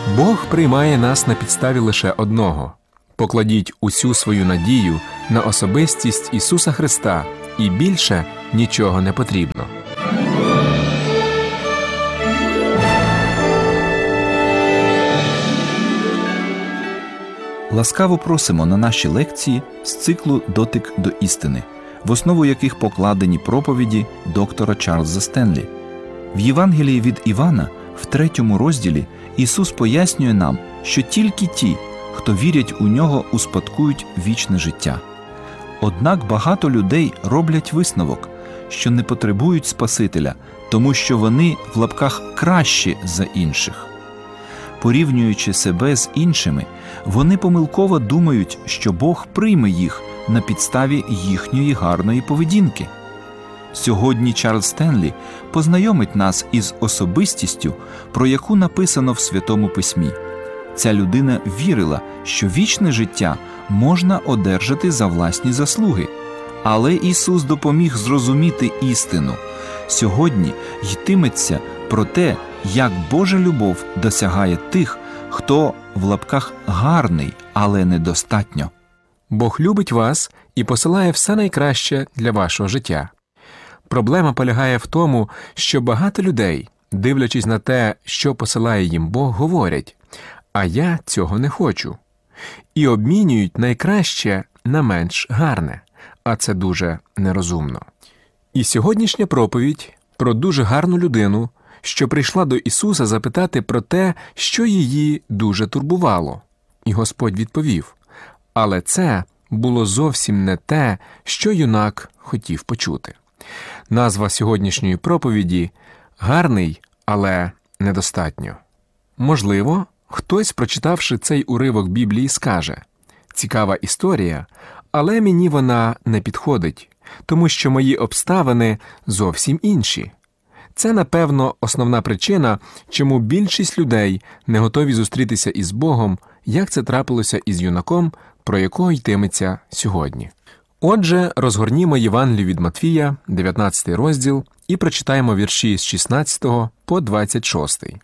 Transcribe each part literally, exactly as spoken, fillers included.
Бог приймає нас на підставі лише одного. Покладіть усю свою надію на особистість Ісуса Христа, і більше нічого не потрібно. Ласкаво просимо на наші лекції з циклу «Дотик до істини», в основу яких покладені проповіді доктора Чарльза Стенлі. В Євангелії від Івана, в третьому розділі, Ісус пояснює нам, що тільки ті, хто вірять у Нього, успадкують вічне життя. Однак багато людей роблять висновок, що не потребують Спасителя, тому що вони в лапках кращі за інших. Порівнюючи себе з іншими, вони помилково думають, що Бог прийме їх на підставі їхньої гарної поведінки. Сьогодні Чарльз Стенлі познайомить нас із особистістю, про яку написано в Святому Письмі. Ця людина вірила, що вічне життя можна одержати за власні заслуги. Але Ісус допоміг зрозуміти істину. Сьогодні йтиметься про те, як Божа любов досягає тих, хто в лапках гарний, але недостатньо. Бог любить вас і посилає все найкраще для вашого життя. Проблема полягає в тому, що багато людей, дивлячись на те, що посилає їм Бог, говорять: «А я цього не хочу». І обмінюють найкраще на менш гарне, а це дуже нерозумно. І сьогоднішня проповідь про дуже гарну людину, що прийшла до Ісуса запитати про те, що її дуже турбувало. І Господь відповів: «Але це було зовсім не те, що юнак хотів почути». Назва сьогоднішньої проповіді «Гарний, але недостатньо». Можливо, хтось, прочитавши цей уривок Біблії, скаже: «Цікава історія, але мені вона не підходить, тому що мої обставини зовсім інші». Це, напевно, основна причина, чому більшість людей не готові зустрітися із Богом, як це трапилося із юнаком, про якого йтиметься сьогодні. Отже, розгорнімо Євангелію від Матвія, дев'ятнадцятий розділ, і прочитаємо вірші з шістнадцятого по двадцять шостий.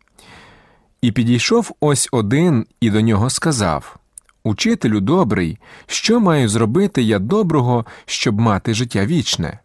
«І підійшов ось один, і до нього сказав: Учителю добрий, що маю зробити я доброго, щоб мати життя вічне?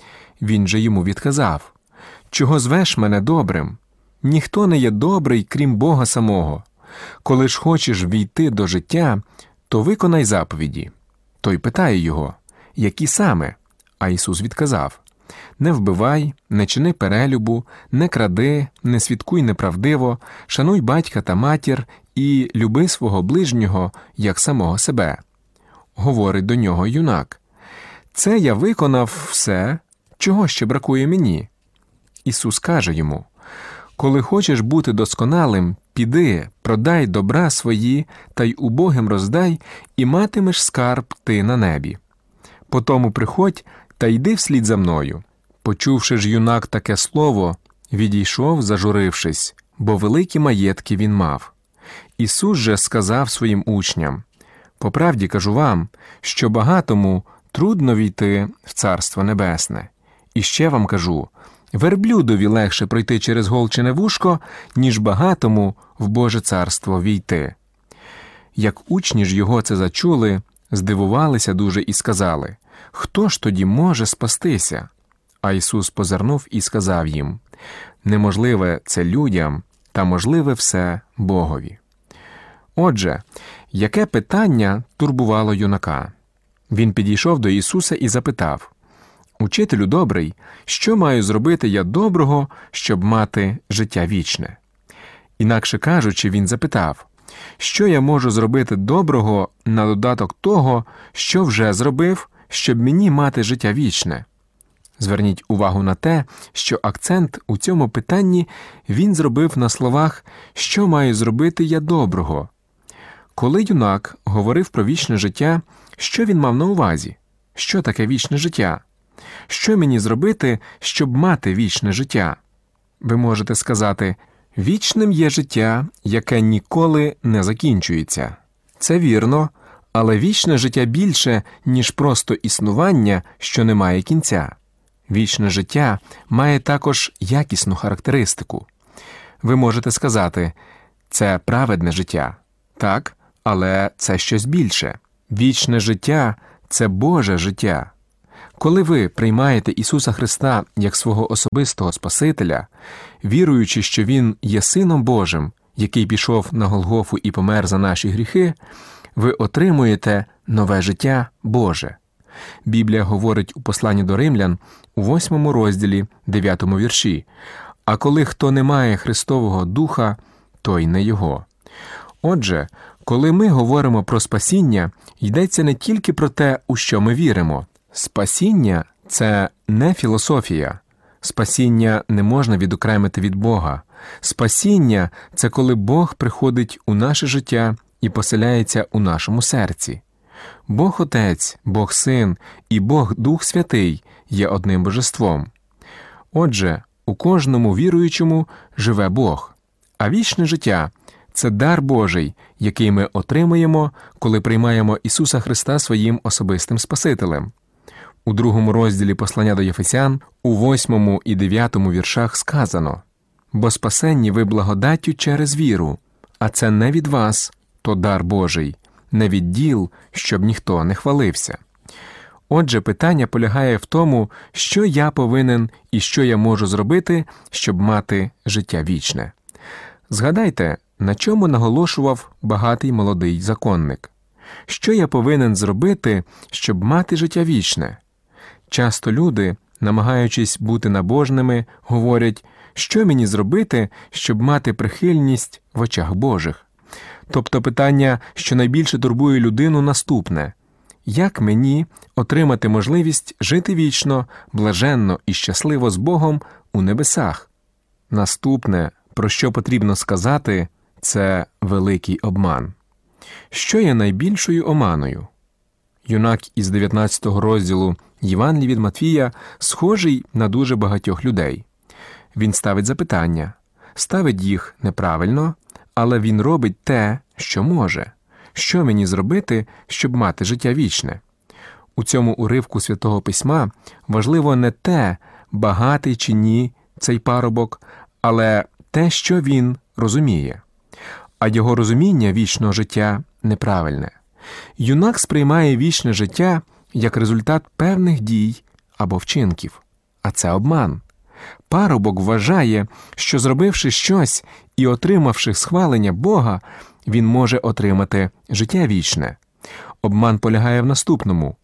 Він же йому відказав: Чого звеш мене добрим? Ніхто не є добрий, крім Бога самого. Коли ж хочеш війти до життя, то виконай заповіді». Той питає його: «Які саме?» А Ісус відказав: «Не вбивай, не чини перелюбу, не кради, не свідкуй неправдиво, шануй батька та матір і люби свого ближнього, як самого себе». Говорить до нього юнак: «Це я виконав все, чого ще бракує мені?» Ісус каже йому: «Коли хочеш бути досконалим, піди, продай добра свої, та й убогим роздай, і матимеш скарб ти на небі. Потому приходь та йди вслід за мною». Почувши ж юнак таке слово, відійшов, зажурившись, бо великі маєтки він мав. Ісус же сказав своїм учням: «По правді кажу вам, що багатому трудно війти в Царство Небесне. І ще вам кажу, верблюдові легше пройти через голчине вушко, ніж багатому в Боже царство війти». Як учні ж його це зачули, здивувалися дуже і сказали: «Хто ж тоді може спастися?» А Ісус позирнув і сказав їм: «Неможливе це людям, та можливе все Богові». Отже, яке питання турбувало юнака? Він підійшов до Ісуса і запитав: «Учителю добрий, що маю зробити я доброго, щоб мати життя вічне?» Інакше кажучи, він запитав: «Що я можу зробити доброго на додаток того, що вже зробив, щоб мені мати життя вічне?» Зверніть увагу на те, що акцент у цьому питанні він зробив на словах «що маю зробити я доброго?». Коли юнак говорив про вічне життя, що він мав на увазі? Що таке вічне життя? Що мені зробити, щоб мати вічне життя? Ви можете сказати: вічним є життя, яке ніколи не закінчується. Це вірно, але вічне життя більше, ніж просто існування, що не має кінця. Вічне життя має також якісну характеристику. Ви можете сказати: Це праведне життя. Так, але це щось більше. Вічне життя – це Боже життя. Коли ви приймаєте Ісуса Христа як свого особистого Спасителя, віруючи, що Він є Сином Божим, який пішов на Голгофу і помер за наші гріхи, ви отримуєте нове життя Боже. Біблія говорить у посланні до Римлян у восьмому розділі, дев'ятому вірші: «А коли хто не має Христового Духа, той не Його». Отже, коли ми говоримо про спасіння, йдеться не тільки про те, у що ми віримо. Спасіння – це не філософія. Спасіння не можна відокремити від Бога. Спасіння – це коли Бог приходить у наше життя і поселяється у нашому серці. Бог Отець, Бог Син і Бог Дух Святий є одним божеством. Отже, у кожному віруючому живе Бог. А вічне життя – це дар Божий, який ми отримуємо, коли приймаємо Ісуса Христа своїм особистим Спасителем. У другому розділі послання до Єфесян, у восьмому і дев'ятому віршах сказано: «Бо спасенні ви благодаттю через віру, а це не від вас, то дар Божий, не від діл, щоб ніхто не хвалився». Отже, питання полягає в тому, що я повинен і що я можу зробити, щоб мати життя вічне. Згадайте, на чому наголошував багатий молодий законник. Що я повинен зробити, щоб мати життя вічне? Часто люди, намагаючись бути набожними, говорять, що мені зробити, щоб мати прихильність в очах Божих. Тобто питання, що найбільше турбує людину, наступне: як мені отримати можливість жити вічно, блаженно і щасливо з Богом у небесах? Наступне, про що потрібно сказати, це великий обман. Що є найбільшою оманою? Юнак із дев'ятнадцятого розділу Євангелія від Матвія схожий на дуже багатьох людей. Він ставить запитання, ставить їх неправильно, але він робить те, що може. Що мені зробити, щоб мати життя вічне? У цьому уривку Святого Письма важливо не те, багатий чи ні цей парубок, але те, що він розуміє. А його розуміння вічного життя неправильне. Юнак сприймає вічне життя як результат певних дій або вчинків. А це обман. Парубок вважає, що зробивши щось і отримавши схвалення Бога, він може отримати життя вічне. Обман полягає в наступному: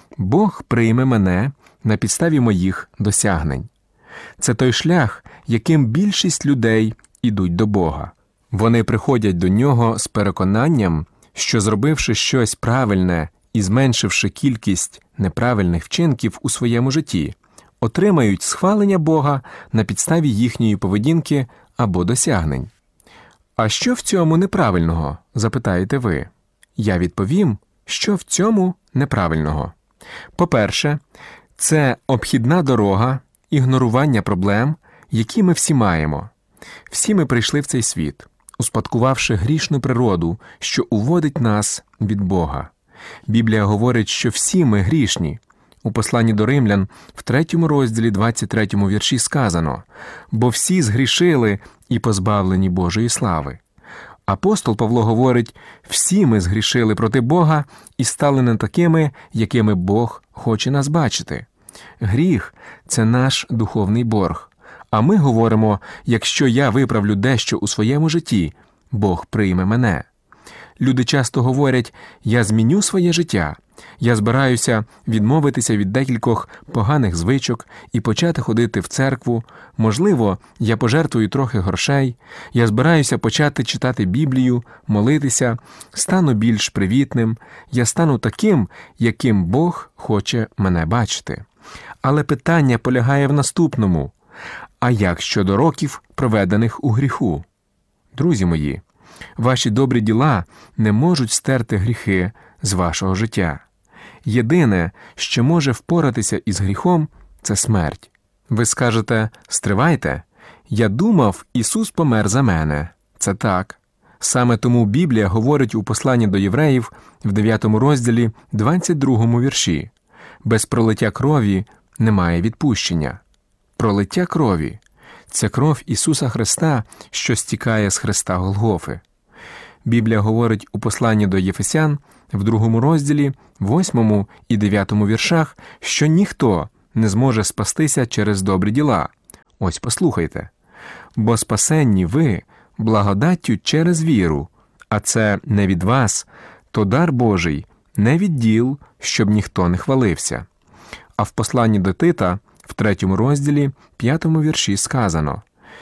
Бог прийме мене на підставі моїх досягнень. Це той шлях, яким більшість людей ідуть до Бога. Вони приходять до Нього з переконанням, що зробивши щось правильне і зменшивши кількість неправильних вчинків у своєму житті, отримають схвалення Бога на підставі їхньої поведінки або досягнень. А що в цьому неправильного, запитаєте ви? Я відповім, що в цьому неправильного. По-перше, це обхідна дорога, ігнорування проблем, які ми всі маємо. Всі ми прийшли в цей світ, успадкувавши грішну природу, що уводить нас від Бога. Біблія говорить, що всі ми грішні. У посланні до Римлян в третьому розділі двадцять третьому вірші сказано: «Бо всі згрішили і позбавлені Божої слави». Апостол Павло говорить: «Всі ми згрішили проти Бога і стали не такими, якими Бог хоче нас бачити». Гріх – це наш духовний борг. А ми говоримо: якщо я виправлю дещо у своєму житті, Бог прийме мене. Люди часто говорять: я зміню своє життя, я збираюся відмовитися від декількох поганих звичок і почати ходити в церкву, можливо, я пожертвую трохи грошей, я збираюся почати читати Біблію, молитися, стану більш привітним, я стану таким, яким Бог хоче мене бачити. Але питання полягає в наступному: а як щодо років, проведених у гріху? Друзі мої, ваші добрі діла не можуть стерти гріхи з вашого життя. Єдине, що може впоратися із гріхом, це смерть. Ви скажете: стривайте, я думав, Ісус помер за мене. Це так. Саме тому Біблія говорить у посланні до євреїв в дев'ятому розділі двадцять другому вірші: без пролиття крові немає відпущення. Пролиття крові – Це кров Ісуса Христа, що стікає з хреста Голгофи. Біблія говорить у посланні до Єфесян в другому розділі, восьмому і дев'ятому віршах, що ніхто не зможе спастися через добрі діла. Ось послухайте. «Бо спасенні ви благодаттю через віру, а це не від вас, то дар Божий, не від діл, щоб ніхто не хвалився». А в посланні до Тита, в третьому розділі, п'ятому вірші сказано: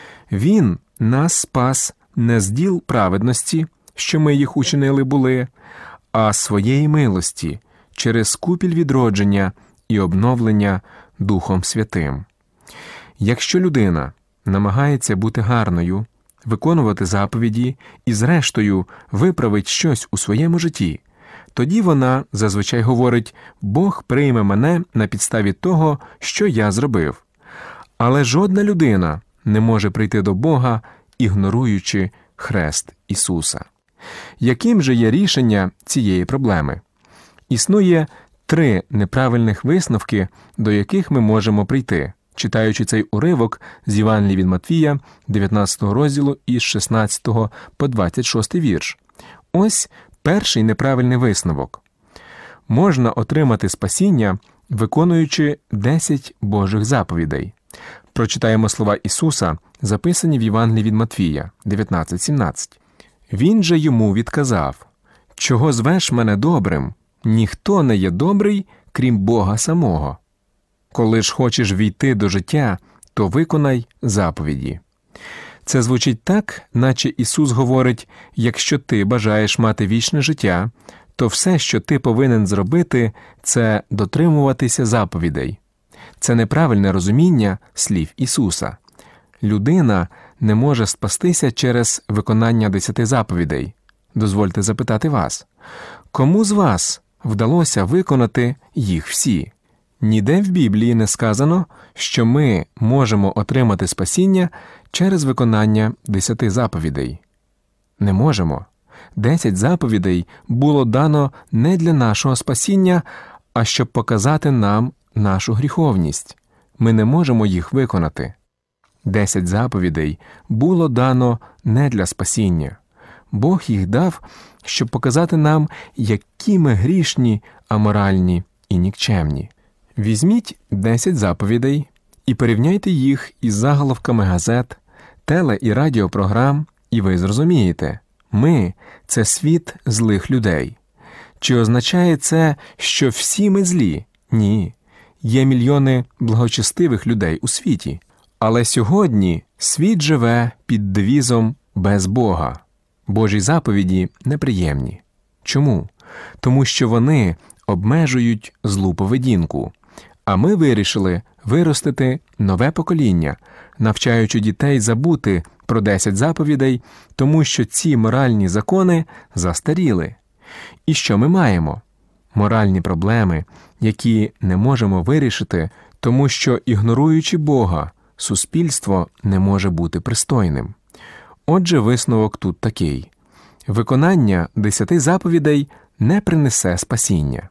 «Він нас спас не з діл праведності, що ми їх учинили були, а своєї милості, через купіль відродження і обновлення Духом Святим». Якщо людина намагається бути гарною, виконувати заповіді і, зрештою, виправить щось у своєму житті, тоді вона зазвичай говорить: «Бог прийме мене на підставі того, що я зробив». Але жодна людина не може прийти до Бога, ігноруючи хрест Ісуса. Яким же є рішення цієї проблеми? Існує три неправильних висновки, до яких ми можемо прийти, читаючи цей уривок з Євангелія від Матвія, дев'ятнадцятого розділу, із шістнадцятого по двадцять шостий вірш. Ось перший неправильний висновок. Можна отримати спасіння, виконуючи десять Божих заповідей. Прочитаємо слова Ісуса, записані в Євангелії від Матвія, дев'ятнадцять сімнадцять. «Він же йому відказав: чого звеш мене добрим? Ніхто не є добрий, крім Бога самого. Коли ж хочеш війти до життя, то виконай заповіді». Це звучить так, наче Ісус говорить: якщо ти бажаєш мати вічне життя, то все, що ти повинен зробити, це дотримуватися заповідей. Це неправильне розуміння слів Ісуса. Людина не може спастися через виконання десяти заповідей. Дозвольте запитати вас, кому з вас вдалося виконати їх всі? Ніде в Біблії не сказано, що ми можемо отримати спасіння через виконання десяти заповідей. Не можемо. Десять заповідей було дано не для нашого спасіння, а щоб показати нам нашу гріховність. Ми не можемо їх виконати. Десять заповідей було дано не для спасіння. Бог їх дав, щоб показати нам, які ми грішні, аморальні і нікчемні. Візьміть десять заповідей і порівняйте їх із заголовками газет, теле- і радіопрограм, і ви зрозумієте – ми – це світ злих людей. Чи означає це, що всі ми злі? Ні. Є мільйони благочестивих людей у світі. Але сьогодні світ живе під девізом «без Бога». Божі заповіді неприємні. Чому? Тому що вони обмежують злу поведінку. А ми вирішили виростити нове покоління, навчаючи дітей забути про десять заповідей, тому що ці моральні закони застаріли. І що ми маємо? Моральні проблеми, які не можемо вирішити, тому що, ігноруючи Бога, суспільство не може бути пристойним. Отже, висновок тут такий. Виконання десяти заповідей не принесе спасіння.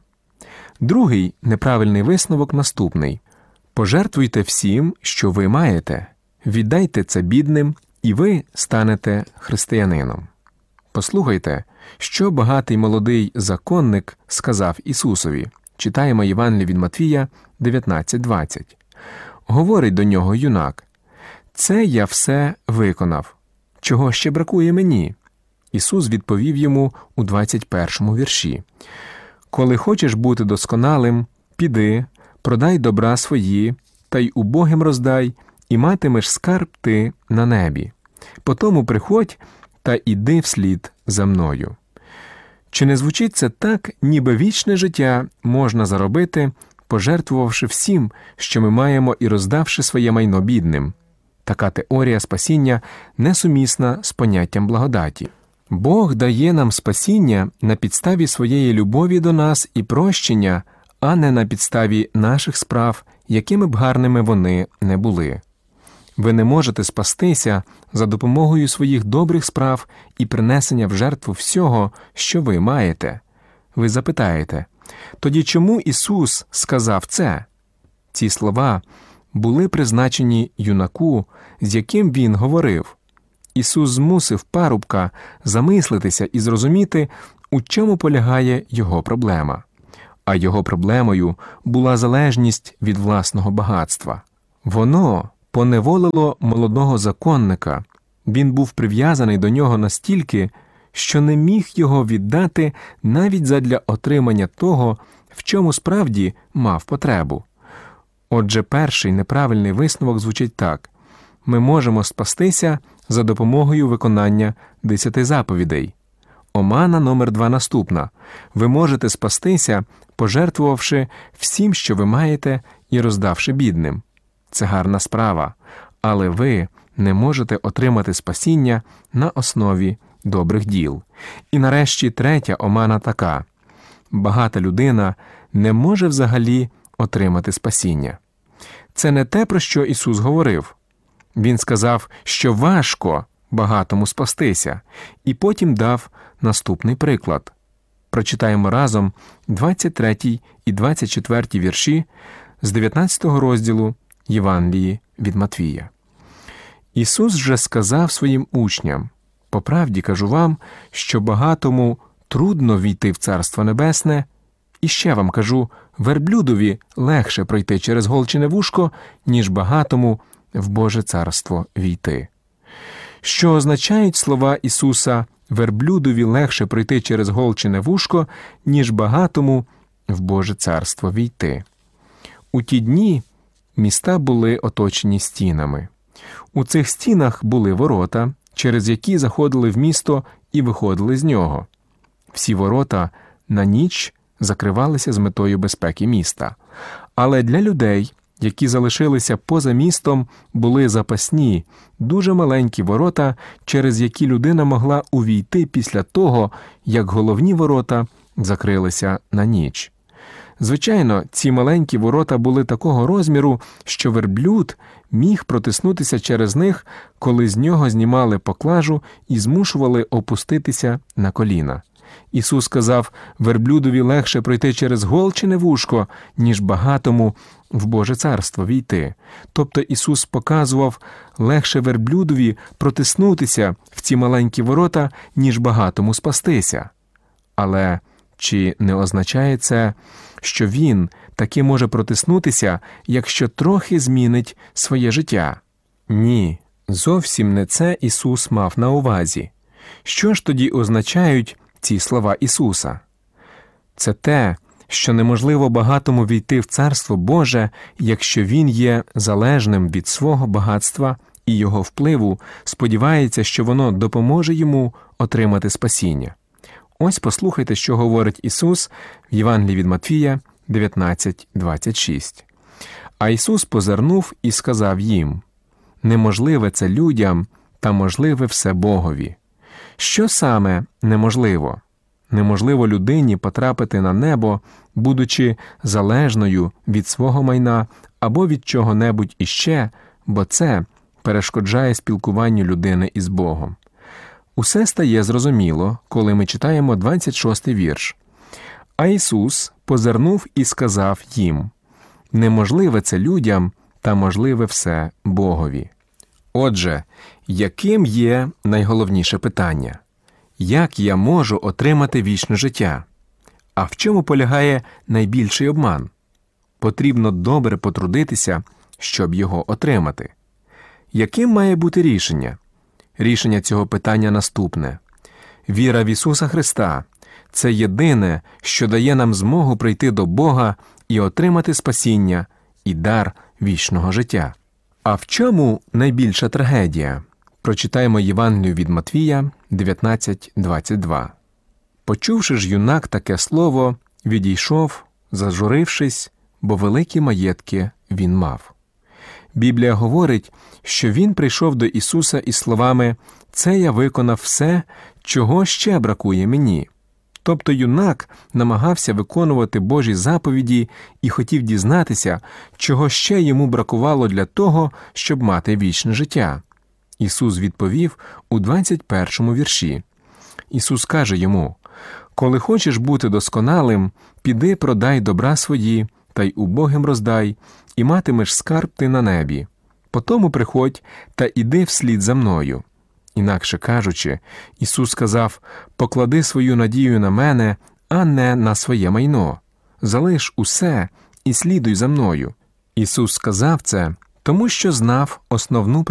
Другий неправильний висновок наступний. Пожертвуйте всім, що ви маєте. Віддайте це бідним, і ви станете християнином. Послухайте, що багатий молодий законник сказав Ісусові. Читаємо Євангеліє від Матвія дев'ятнадцять двадцять. Говорить до нього юнак: «Це я все виконав. Чого ще бракує мені?» Ісус відповів йому у двадцять першому вірші. «Коли хочеш бути досконалим, піди, продай добра свої, та й убогим роздай, і матимеш скарб ти на небі. Потому приходь та іди вслід за мною». Чи не звучить це так, ніби вічне життя можна заробити, пожертвувавши всім, що ми маємо, і роздавши своє майно бідним? Така теорія спасіння несумісна з поняттям благодаті. Бог дає нам спасіння на підставі своєї любові до нас і прощення, а не на підставі наших справ, якими б гарними вони не були. Ви не можете спастися за допомогою своїх добрих справ і принесення в жертву всього, що ви маєте. Ви запитаєте, тоді чому Ісус сказав це? Ці слова були призначені юнаку, з яким він говорив. Ісус змусив парубка замислитися і зрозуміти, у чому полягає його проблема. А його проблемою була залежність від власного багатства. Воно поневолило молодого законника. Він був прив'язаний до нього настільки, що не міг його віддати навіть задля отримання того, в чому справді мав потребу. Отже, перший неправильний висновок звучить так. Ми можемо спастися за допомогою виконання десяти заповідей. Омана номер два наступна. Ви можете спастися, пожертвувавши всім, що ви маєте, і роздавши бідним. Це гарна справа, але ви не можете отримати спасіння на основі добрих діл. І нарешті третя омана така. Багата людина не може взагалі отримати спасіння. Це не те, про що Ісус говорив. Він сказав, що важко багатому спастися, і потім дав наступний приклад. Прочитаємо разом двадцять третій і двадцять четвертій вірші з дев'ятнадцятого розділу Євангелії від Матвія. Ісус же сказав своїм учням: «По правді кажу вам, що багатому трудно війти в Царство Небесне, і ще вам кажу, верблюдові легше пройти через голчине вушко, ніж багатому в Боже Царство війти». Що означають слова Ісуса «верблюдові легше пройти через голчине вушко, ніж багатому в Боже Царство війти»? У ті дні міста були оточені стінами. У цих стінах були ворота, через які заходили в місто і виходили з нього. Всі ворота на ніч закривалися з метою безпеки міста. Але для людей, які залишилися поза містом, були запасні, дуже маленькі ворота, через які людина могла увійти після того, як головні ворота закрилися на ніч. Звичайно, ці маленькі ворота були такого розміру, що верблюд міг протиснутися через них, коли з нього знімали поклажу і змушували опуститися на коліна. Ісус сказав, верблюдові легше пройти через голчине вушко, ніж багатому в Боже Царство війти. Тобто Ісус показував, легше верблюдові протиснутися в ці маленькі ворота, ніж багатому спастися. Але чи не означає це, що він таки може протиснутися, якщо трохи змінить своє життя? Ні, зовсім не це Ісус мав на увазі. Що ж тоді означають ці слова Ісуса? Це те, що неможливо багатому війти в Царство Боже, якщо він є залежним від свого багатства і його впливу, сподівається, що воно допоможе йому отримати спасіння. Ось послухайте, що говорить Ісус в Євангелії від Матвія дев'ятнадцять двадцять шість. «А Ісус позирнув і сказав їм: неможливе це людям, та можливе все Богові». Що саме неможливо? Неможливо людині потрапити на небо, будучи залежною від свого майна або від чого-небудь іще, бо це перешкоджає спілкуванню людини із Богом. Усе стає зрозуміло, коли ми читаємо двадцять шостий вірш. «А Ісус позирнув і сказав їм: неможливе це людям, та можливе все Богові». Отже, яким є найголовніше питання? Як я можу отримати вічне життя? А в чому полягає найбільший обман? Потрібно добре потрудитися, щоб його отримати. Яким має бути рішення? Рішення цього питання наступне. Віра в Ісуса Христа – це єдине, що дає нам змогу прийти до Бога і отримати спасіння і дар вічного життя. А в чому найбільша трагедія? Прочитаємо Євангелію від Матвія дев'ятнадцять двадцять два. «Почувши ж юнак таке слово, відійшов, зажурившись, бо великі маєтки він мав». Біблія говорить, що він прийшов до Ісуса із словами «Це я виконав все, чого ще бракує мені». Тобто юнак намагався виконувати Божі заповіді і хотів дізнатися, чого ще йому бракувало для того, щоб мати вічне життя. Ісус відповів у двадцять першому вірші. Ісус каже йому: «Коли хочеш бути досконалим, піди продай добра свої та й убогим роздай, і матимеш скарб ти на небі. Потому приходь та іди вслід за мною». Інакше кажучи, Ісус сказав: «Поклади свою надію на мене, а не на своє майно. Залиш усе і слідуй за мною». Ісус сказав це, тому що знав основну